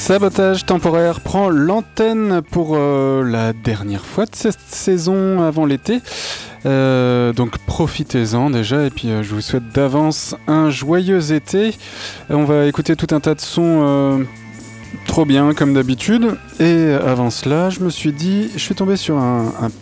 Sabotage temporaire prend l'antenne pour la dernière fois de cette saison avant l'été. Donc profitez-en déjà et puis je vous souhaite d'avance un joyeux été. On va écouter tout un tas de sons trop bien comme d'habitude. Et avant cela, je me suis dit, je suis tombé sur un